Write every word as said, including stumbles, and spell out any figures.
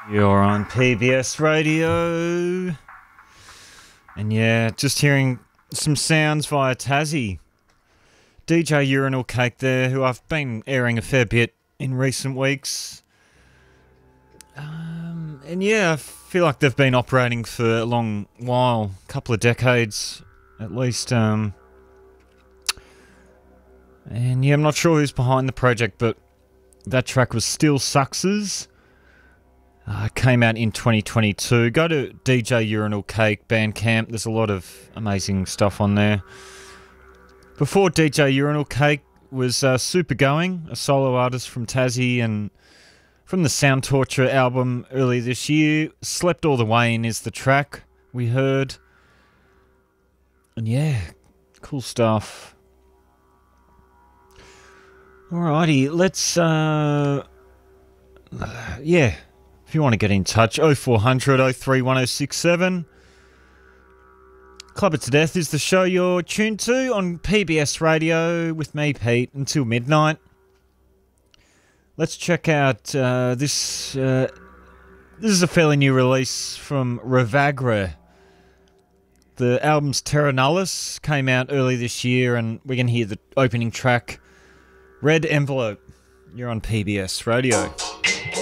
You're on P B S Radio. And yeah, just hearing some sounds via Tassie. D J Urinal Cake there, who I've been airing a fair bit in recent weeks. Um, and yeah, I feel like they've been operating for a long while, a couple of decades at least. Um, and yeah, I'm not sure who's behind the project, but that track was Still Suckses. Uh, came out in twenty twenty-two. Go to D J Urinal Cake Bandcamp. There's a lot of amazing stuff on there. Before D J Urinal Cake was uh, Super Going, a solo artist from Tassie, and from the Sound Torture album earlier this year. Slept All the Way In is the track we heard. And yeah, cool stuff. Alrighty, let's... Uh, uh, yeah... If you want to get in touch, oh four hundred, oh three one oh six seven. Club It To Death is the show you're tuned to on P B S Radio with me, Pete, until midnight. Let's check out uh, this. Uh, this is a fairly new release from Revagre. The album's Terra Nullis came out early this year, and we're going to hear the opening track, Red Envelope. You're on P B S Radio.